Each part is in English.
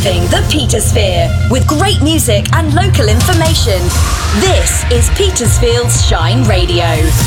Revving the Petersphere with great music and local information. This is Petersfield's Shine Radio.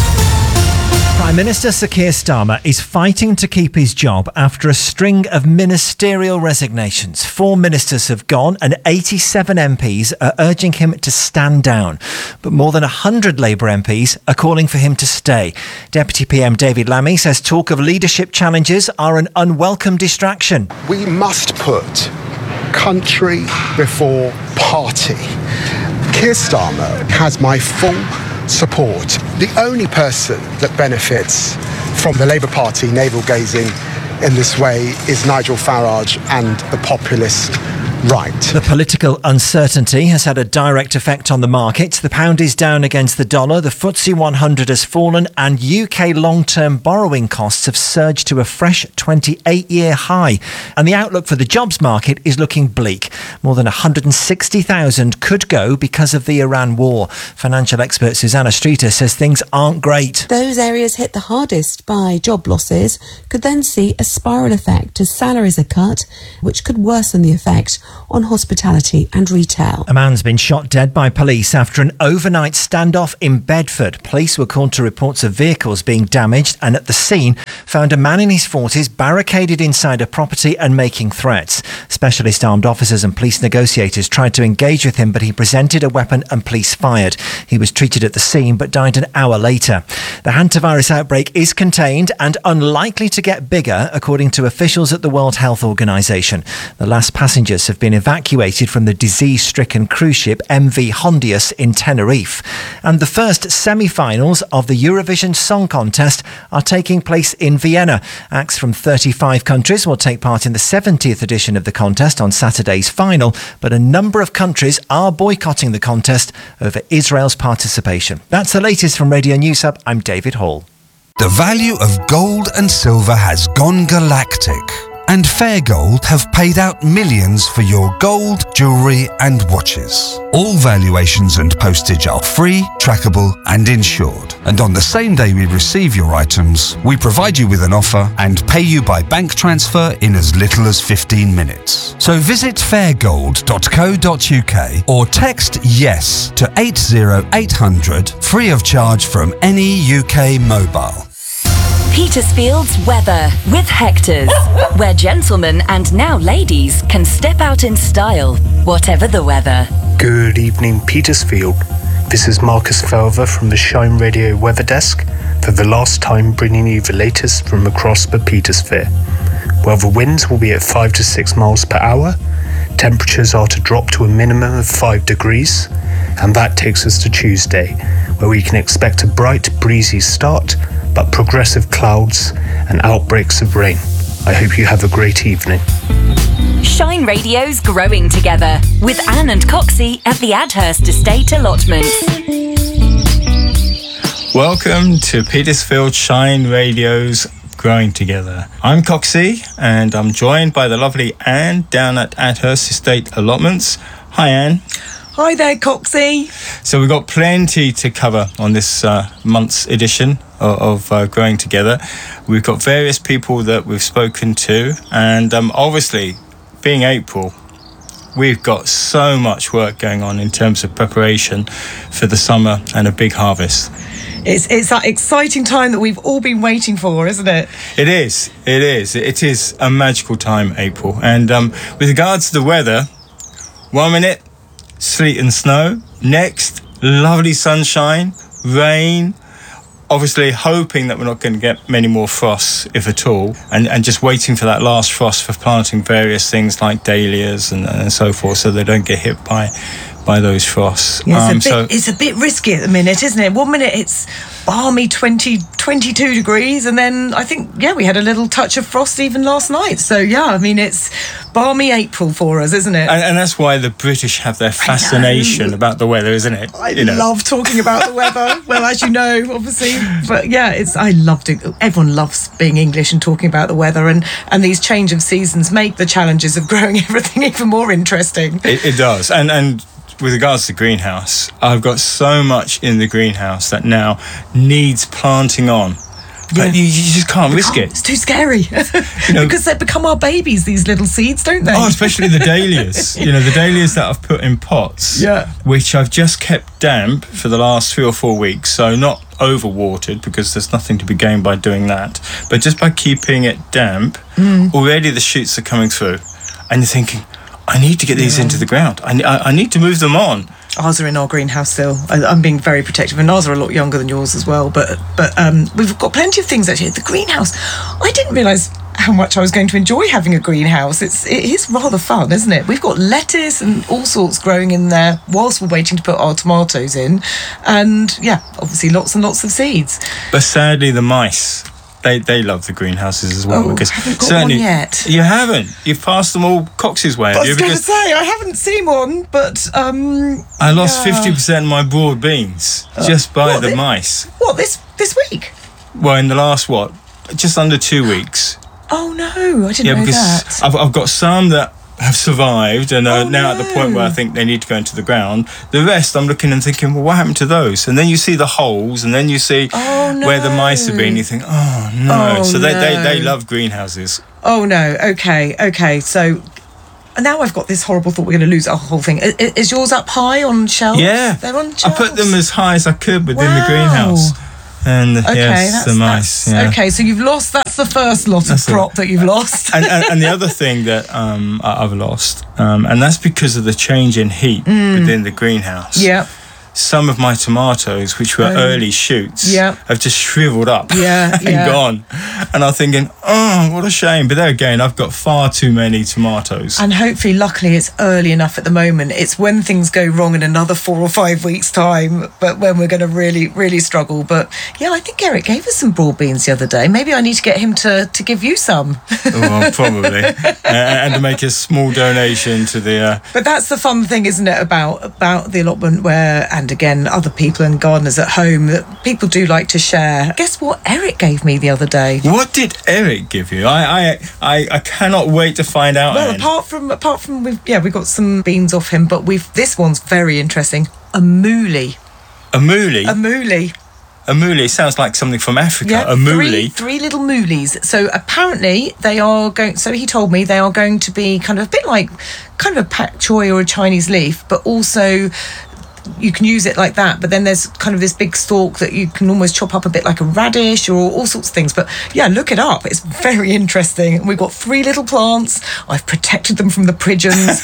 Prime Minister Sir Keir Starmer is fighting to keep his job after a string of ministerial resignations. 4 ministers have gone and 87 MPs are urging him to stand down. But more than 100 Labour MPs are calling for him to stay. Deputy PM David Lammy says talk of leadership challenges are an unwelcome distraction. We must put country before party. Keir Starmer has my full support. The only person that benefits from the Labour Party navel-gazing in this way is Nigel Farage and the populist right. The political uncertainty has had a direct effect on the markets. The pound is down against the dollar, the FTSE 100 has fallen, and UK long-term borrowing costs have surged to a fresh 28-year high. And the outlook for the jobs market is looking bleak. More than 160,000 could go because of the Iran war. Financial expert Susanna Streeter says things aren't great. Those areas hit the hardest by job losses could then see a spiral effect as salaries are cut, which could worsen the effect on hospitality and retail. A man's been shot dead by police after an overnight standoff in Bedford. Police were called to reports of vehicles being damaged and at the scene found a man in his 40s barricaded inside a property and making threats. Specialist armed officers and police negotiators tried to engage with him, but he presented a weapon and police fired. He was treated at the scene but died an hour later. The hantavirus outbreak is contained and unlikely to get bigger, according to officials at the World Health Organization. The last passengers have been evacuated from the disease-stricken cruise ship MV Hondius in Tenerife. And the first semi-finals of the Eurovision Song Contest are taking place in Vienna. Acts from 35 countries will take part in the 70th edition of the contest on Saturday's final, but a number of countries are boycotting the contest over Israel's participation. That's the latest from Radio News Hub. I'm David Hall. The value of gold and silver has gone galactic, and Fair Gold have paid out millions for your gold, jewellery and watches. All valuations and postage are free, trackable and insured. And on the same day we receive your items, we provide you with an offer and pay you by bank transfer in as little as 15 minutes. So visit fairgold.co.uk or text YES to 80800 free of charge from any UK mobile. Petersfield's weather with Hector's, where gentlemen and now ladies can step out in style, whatever the weather. Good evening, Petersfield. This is Marcus Felver from the Shine Radio Weather Desk, for the last time bringing you the latest from across the Petersphere. Well, the winds will be at 5 to 6 miles per hour. Temperatures are to drop to a minimum of 5 degrees, and that takes us to Tuesday, where we can expect a bright, breezy start, but progressive clouds and outbreaks of rain. I hope you have a great evening. Shine Radio's growing together with Anne and Coxie at the Adhurst Estate Allotments. Welcome to Petersfield Shine Radio's Growing Together. I'm Coxie and I'm joined by the lovely Anne down at Adhurst Estate Allotments. Hi Anne. Hi there, Coxie. So we've got plenty to cover on this month's edition of Growing Together. We've got various people that we've spoken to, and obviously, being April, we've got so much work going on in terms of preparation for the summer and a big harvest. It's that exciting time that we've all been waiting for, isn't it? It is. It is a magical time, April. And with regards to the weather, 1 minute, sleet and snow. Next, lovely sunshine, rain. Obviously hoping that we're not going to get many more frosts, if at all, and just waiting for that last frost for planting various things like dahlias and so forth, so they don't get hit by those frosts. It's a bit risky at the minute, isn't it? 1 minute it's balmy 22 degrees, and then I think, we had a little touch of frost even last night. So, it's balmy April for us, isn't it? And that's why the British have their fascination about the weather, isn't it? I love talking about the weather. Well, as you know, obviously. But, I loved it. Everyone loves being English and talking about the weather, and these change of seasons make the challenges of growing everything even more interesting. It does. And with regards to greenhouse, I've got so much in the greenhouse that now needs planting on. But you just can't risk it. It's too scary. Because they become our babies, these little seeds, don't they? Oh, especially the dahlias. The dahlias that I've put in pots, which I've just kept damp for the last 3 or 4 weeks. So not overwatered, because there's nothing to be gained by doing that. But just by keeping it damp, already the shoots are coming through. And you're thinking, I need to get these into the ground. I need to move them on. Ours are in our greenhouse still. I'm being very protective, and ours are a lot younger than yours as well. But we've got plenty of things actually. The greenhouse, I didn't realise how much I was going to enjoy having a greenhouse. It is rather fun, isn't it? We've got lettuce and all sorts growing in there whilst we're waiting to put our tomatoes in, and obviously lots and lots of seeds. But sadly, the mice. They love the greenhouses as well, because I haven't got certainly one yet. You haven't. You've passed them all Cox's way. I was going to say I haven't seen one, but I lost 50% of my broad beans just by the mice. What this week? Well, in the last just under 2 weeks. Oh no, I didn't know because that. I've got some that have survived and are now at the point where I think they need to go into the ground. The rest, I'm looking and thinking, well, what happened to those? And then you see the holes, and then you see where the mice have been. You think, oh no. So they love greenhouses. Oh no. Okay. So now I've got this horrible thought we're going to lose our whole thing. Is yours up high on shelves? Yeah, they're on shelves. I put them as high as I could within the greenhouse. And the mice. Okay, so you've lost. That's the first lot of crop that you've lost. and the other thing that I've lost, and that's because of the change in heat within the greenhouse. Yeah. Some of my tomatoes, which were early shoots, have just shriveled up and gone. And I'm thinking, oh, what a shame. But there again, I've got far too many tomatoes. And hopefully, luckily, it's early enough at the moment. It's when things go wrong in another 4 or 5 weeks' time, but when we're going to really, really struggle. But yeah, I think Eric gave us some broad beans the other day. Maybe I need to get him to give you some. Well, probably. And to make a small donation to the... But that's the fun thing, isn't it, about the allotment where... And again, other people and gardeners at home, that people do like to share. Guess what Eric gave me the other day? What did Eric give you? I cannot wait to find out. Well, apart from we got some beans off him, but this one's very interesting. A mooli. A mooli? A mooli. A mooli sounds like something from Africa. Yeah, a mooli. Three little moolies. So apparently they are going. So he told me they are going to be kind of a bit like kind of a pak choi or a Chinese leaf, but also you can use it like that. But then there's kind of this big stalk that you can almost chop up a bit like a radish or all sorts of things. But yeah, look it up. It's very interesting. We've got 3 little plants. I've protected them from the pigeons.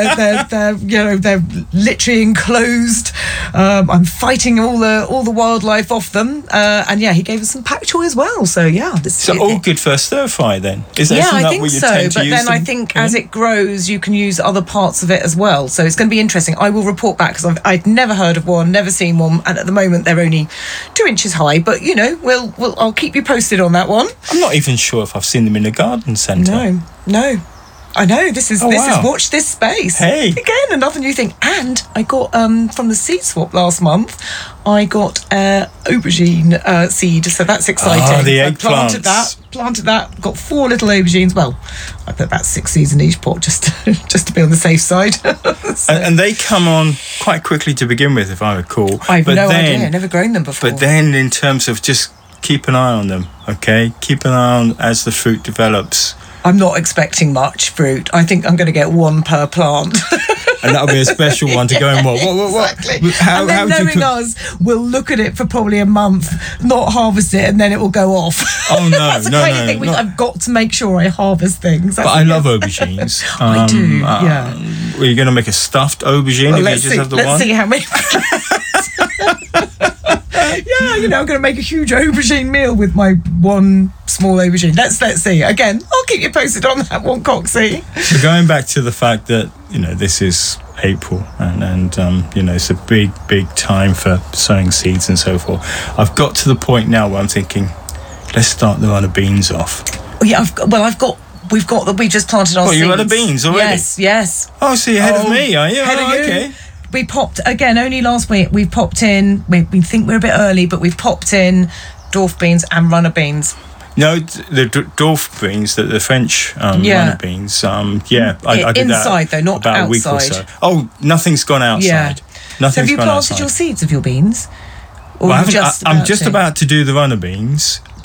they're literally enclosed. I'm fighting all the wildlife off them. And yeah, he gave us some pak choi as well. So yeah, all good for a stir fry then. Is that I that think what you so. tend to But use then them? I think as it grows, you can use other parts of it as well. So it's going to be interesting. I will report back because I'd never heard of one, never seen one, and at the moment they're only 2 inches high. But you know, I'll keep you posted on that one. I'm not even sure if I've seen them in a garden centre. No. I know, this is watch this space. Hey. Again, another new thing. And I got, from the seed swap last month, I got aubergine seed, so that's exciting. Oh, the I eggplants. planted that, got 4 little aubergines. Well, I put about 6 seeds in each pot just to be on the safe side. So. And they come on quite quickly to begin with, if I recall. I have no idea, I've never grown them before. But then in terms of just keep an eye on them, okay? Keep an eye on as the fruit develops. I'm not expecting much fruit. I think I'm going to get 1 per plant. And that'll be a special one to go in what? Exactly. How and then knowing us, we'll look at it for probably a month, not harvest it, and then it will go off. Oh, no. That's the crazy thing. I've got to make sure I harvest things. But I love aubergines. I do, yeah. Were you going to make a stuffed aubergine if you just have the one? Let's see how many... Yeah, you know, I'm going to make a huge aubergine meal with my 1 small aubergine. Let's see. Again, I'll keep you posted on that one, Coxie. So going back to the fact that, you know, this is April and you know, it's a big time for sowing seeds and so forth. I've got to the point now where I'm thinking, let's start the runner beans off. Oh, yeah, we just planted our seeds. You runner beans already? Yes. Oh, so you're ahead of me, are you? Ahead of you. Okay. We popped, again, only last week, we've popped in, we think we're a bit early, but we've popped in dwarf beans and runner beans. No, the dwarf beans, the French runner beans, I did that inside though, not about outside. A week or so. Oh, nothing's gone outside. Yeah. So have you planted outside. your seeds of your beans? Or I'm just about to do the runner beans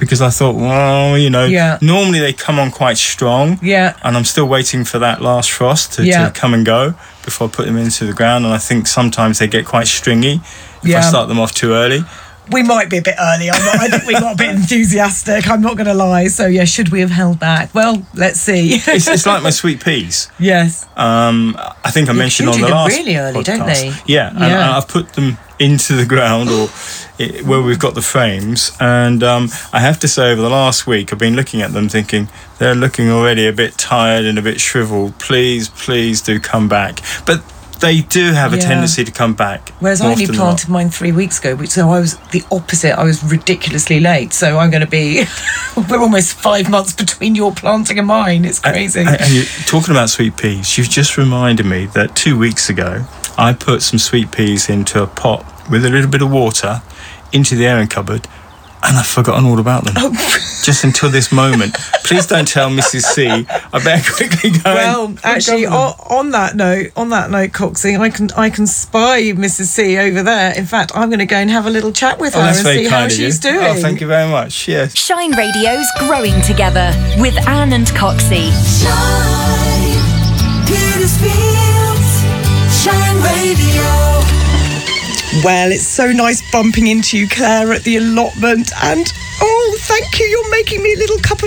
because I thought, well, Yeah. normally they come on quite strong. Yeah. And I'm still waiting for that last frost to come and go before I put them into the ground. And I think sometimes they get quite stringy if I start them off too early. We might be a bit early. I think we got a bit enthusiastic. I'm not going to lie. So yeah, should we have held back? Well, let's see. It's like my sweet peas. Yes. I think I mentioned on the shooting them last really early, podcast. don't they? Yeah, and I've put them into the ground or where we've got the frames, and I have to say over the last week I've been looking at them thinking they're looking already a bit tired and a bit shriveled. Please do come back. But they do have a tendency to come back. Whereas I only planted mine 3 weeks ago, so I was the opposite. I was ridiculously late. So I'm going to be... we're almost 5 months between your planting and mine. It's crazy. And you're talking about sweet peas, you've just reminded me that 2 weeks ago I put some sweet peas into a pot with a little bit of water into the airing cupboard, and I've forgotten all about them. Just until this moment. Please don't tell Mrs. C. I better quickly go. Well, actually, on that note, Coxie, I can spy Mrs. C over there. In fact, I'm going to go and have a little chat with her and see how she's doing. Oh, thank you very much. Yes. Shine Radio's Growing Together with Anne and Coxie. Shine, Petersfield's Shine Radio. Well, it's so nice bumping into you, Claire, at the allotment. And, oh, thank you. You're making me a little cup of